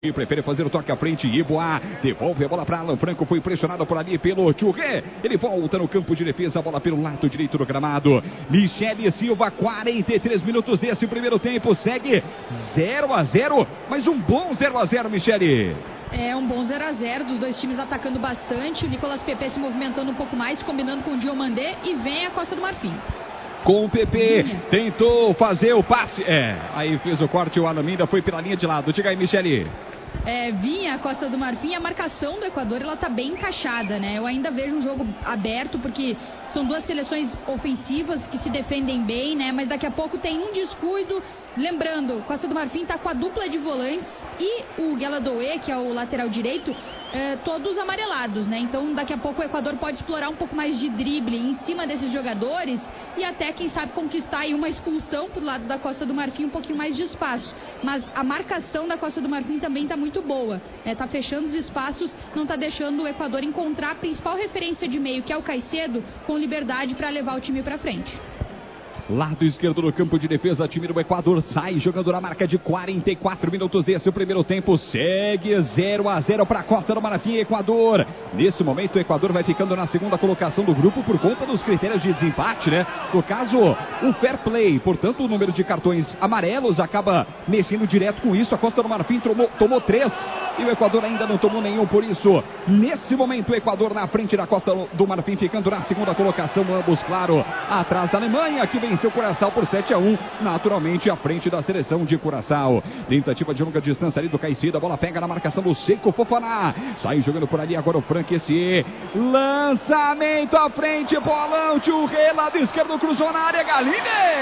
E prefere fazer o toque à frente. Iboá devolve a bola para Alan Franco. Foi pressionado por ali pelo Churré. Ele volta no campo de defesa. A bola pelo lado direito do gramado. Michele Silva, 43 minutos desse primeiro tempo. Segue 0-0. Mas um bom 0-0, Michele. É um bom 0-0 dos dois times atacando bastante. O Nicolas Pepe se movimentando um pouco mais, combinando com o Diomandé. E vem a Costa do Marfim. Com o PP, tentou fazer o passe. Aí fez o corte. O Alaminda foi pela linha de lado. Diga aí, Michele. Vinha a Costa do Marfim, a marcação do Equador, ela tá bem encaixada, né? Eu ainda vejo um jogo aberto, porque são duas seleções ofensivas que se defendem bem, né? Mas daqui a pouco tem um descuido. Lembrando, Costa do Marfim tá com a dupla de volantes e o Gueladoé, que é o lateral direito, todos amarelados, né? Então daqui a pouco o Equador pode explorar um pouco mais de drible em cima desses jogadores e até, quem sabe, conquistar aí uma expulsão pro lado da Costa do Marfim, um pouquinho mais de espaço. Mas a marcação da Costa do Marfim também tá muito boa. Tá fechando os espaços, não tá deixando o Equador encontrar a principal referência de meio, que é o Caicedo, com liberdade para levar o time para frente. Lado esquerdo do campo de defesa, time do Equador sai jogando na marca de 44 minutos desse primeiro tempo. Segue 0-0 para a Costa do Marfim, Equador. Nesse momento o Equador vai ficando na segunda colocação do grupo por conta dos critérios de desempate, né? No caso, o fair play, portanto o número de cartões amarelos acaba mexendo direto com isso. A Costa do Marfim tomou 3 e o Equador ainda não tomou nenhum, por isso nesse momento o Equador na frente da Costa do Marfim, ficando na segunda colocação, ambos, claro, atrás da Alemanha, que venceu Curaçao por 7-1, naturalmente à frente da seleção de Curaçao. Tentativa de longa distância ali do Caicedo, a bola pega na marcação do Seco Fofaná, sai jogando por ali agora o Franquecier, lançamento à frente, bolão, Churré, lado esquerdo, cruzou na área, Galíndez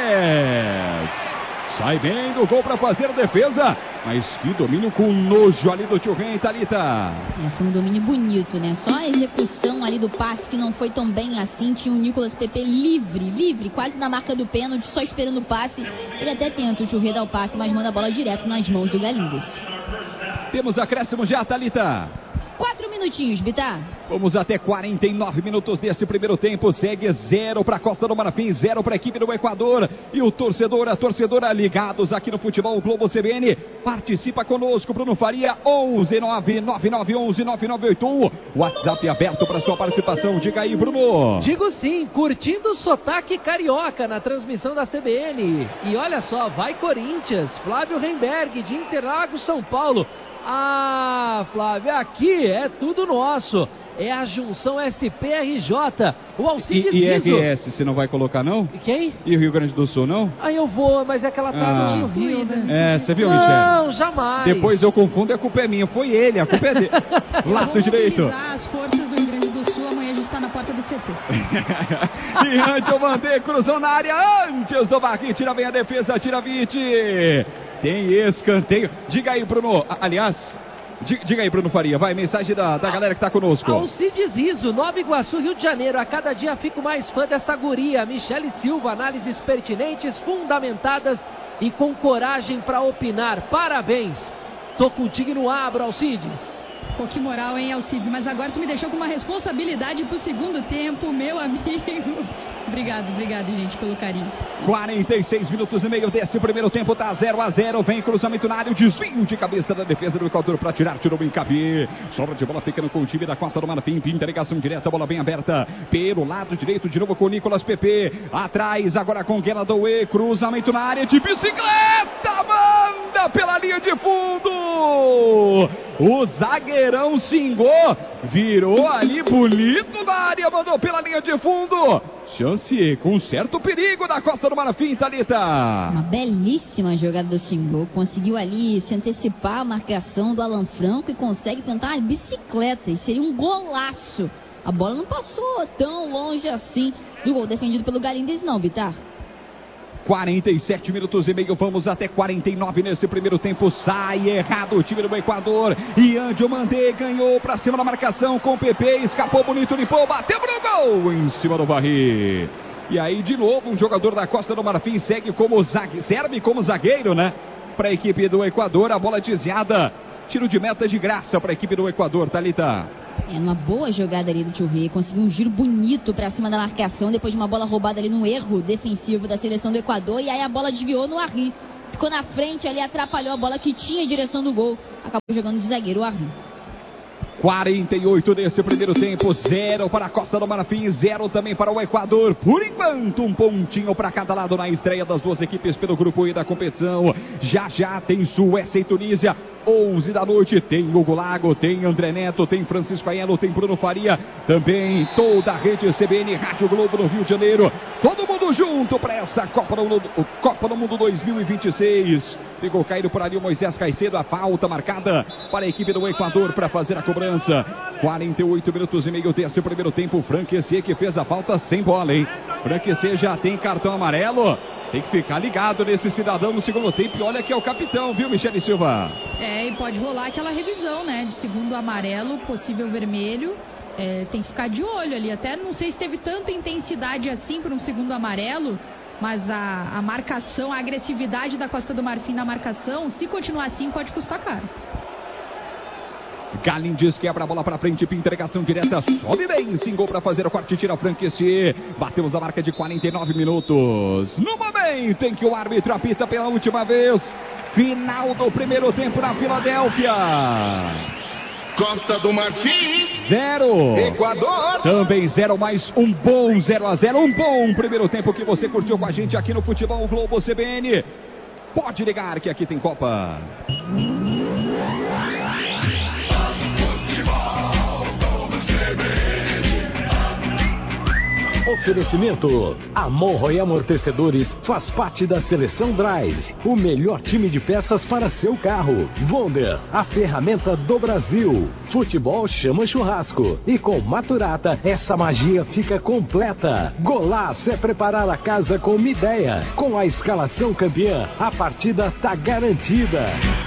sai bem do gol para fazer a defesa, mas que domínio com nojo ali do Churré, Thalita. Foi um domínio bonito, né? Só a execução ali do passe que não foi tão bem assim. Tinha o Nicolas Pepe livre, quase na marca do pênalti, só esperando o passe. Ele até tenta o Churré dar o passe, mas manda a bola direto nas mãos do Galíndez. Temos acréscimo já, Thalita. 4 minutinhos, Bitar. Vamos até 49 minutos desse primeiro tempo. Segue 0 para a Costa do Marfim, 0 para a equipe do Equador. E o torcedor, a torcedora ligados aqui no Futebol Globo CBN. Participa conosco, Bruno Faria, 11-99911-9981. WhatsApp aberto para sua participação. Diga aí, Bruno. Digo sim, curtindo o sotaque carioca na transmissão da CBN. E olha só, vai Corinthians, Flávio Remberg, de Interlagos, São Paulo. Ah, Flávio, aqui é tudo nosso. É a junção SPRJ. O Alcides E RS, você não vai colocar, não? E quem? E o Rio Grande do Sul, não? Eu vou, mas é que ela tá no Rio, né? Você viu, Michele? Não, jamais. Depois eu confundo e a culpa é minha. Foi ele, a culpa é dele. Lado direito. As forças do Rio Grande do Sul, amanhã a gente tá na porta do CT. E Angel Mandê, cruzou na área antes do Barri, tira bem a defesa, tira 20. Tem escanteio. Diga aí, Bruno. Aliás, diga aí, Bruno Faria. Vai, mensagem da galera que tá conosco. Alcides Iso, Nova Iguaçu, Rio de Janeiro. A cada dia fico mais fã dessa guria. Michele Silva, análises pertinentes, fundamentadas e com coragem para opinar. Parabéns. Tô contigo no abro, Alcides. Pô, que moral, hein, Alcides? Mas agora tu me deixou com uma responsabilidade pro segundo tempo, meu amigo. Obrigado, gente, pelo carinho. 46 minutos e meio desse primeiro tempo, tá 0-0. Vem cruzamento na área, o desvio de cabeça da defesa do Equador para tirar, tirou bem Capi. Sobra de bola ficando com o time da Costa do Marfim. Pinta ligação direta, bola bem aberta pelo lado direito, de novo com o Nicolas Pepe. Atrás, agora com Gueladoé. Cruzamento na área de bicicleta, manda pela linha de fundo. O zagueirão xingou, virou ali bonito na área, mandou pela linha de fundo. Chance com certo perigo da Costa do Marfim, Thalita. Uma belíssima jogada do Xingô. Conseguiu ali se antecipar a marcação do Alan Franco e consegue tentar a bicicleta. E seria um golaço. A bola não passou tão longe assim do gol defendido pelo Galíndez, não, Bitar. 47 minutos e meio, vamos até 49 nesse primeiro tempo. Sai errado o time do Equador. E Angel Mandé ganhou pra cima da marcação com o PP. Escapou bonito, limpou, bateu pro gol em cima do Barri. E aí de novo um jogador da Costa do Marfim serve como zagueiro, né? Pra equipe do Equador, a bola desviada. Tiro de meta de graça pra equipe do Equador, Thalita. Uma boa jogada ali do Churré, conseguiu um giro bonito pra cima da marcação, depois de uma bola roubada ali no erro defensivo da seleção do Equador, e aí a bola desviou no Arri. Ficou na frente ali, atrapalhou a bola que tinha em direção do gol. acabou jogando de zagueiro o Arthur. 48 desse primeiro tempo, 0 para a Costa do Marfim, 0 também para o Equador. Por enquanto, um pontinho para cada lado na estreia das duas equipes pelo grupo E da competição. Já já tem Suécia e Tunísia, 11 da noite, tem Hugo Lago, tem André Neto, tem Francisco Aiello, tem Bruno Faria, também toda a rede CBN Rádio Globo no Rio de Janeiro. Todo mundo junto para essa Copa do Mundo 2026. Ficou caído por ali o Moisés Caicedo, a falta marcada para a equipe do Equador para fazer a cobrança. 48 minutos e meio desse primeiro tempo. Frank Essier que fez a falta sem bola, hein? Frank Essier já tem cartão amarelo. Tem que ficar ligado nesse cidadão no segundo tempo. E olha que é o capitão, viu, Michele Silva? E pode rolar aquela revisão, né? De segundo amarelo, possível vermelho. Tem que ficar de olho ali. Até não sei se teve tanta intensidade assim para um segundo amarelo. Mas a marcação, a agressividade da Costa do Marfim na marcação, se continuar assim, pode custar caro. Galindes quebra a bola para frente, entregação direta, sobe bem, cingou para fazer o corte, tira o Frank Essier. Batemos a marca de 49 minutos. No momento em que o árbitro apita pela última vez, final do primeiro tempo na Filadélfia. Costa do Marfim 0, Equador também 0, mais um bom 0-0, um bom primeiro tempo que você curtiu com a gente aqui no Futebol Globo CBN. Pode ligar que aqui tem Copa. Oferecimento: Amorro e Amortecedores faz parte da Seleção Drive, o melhor time de peças para seu carro. Wonder, a ferramenta do Brasil. Futebol chama churrasco. E com Maturata, essa magia fica completa. Golaço é preparar a casa com uma ideia. Com a escalação campeã, a partida tá garantida.